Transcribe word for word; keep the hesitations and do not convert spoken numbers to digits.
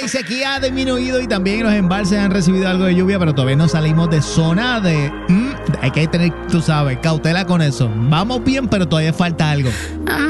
y sequía ha disminuido y también los embalses han recibido algo de lluvia, pero todavía no salimos de zona de... Mm, hay que tener, tú sabes, cautela con eso. Vamos bien, pero todavía falta algo.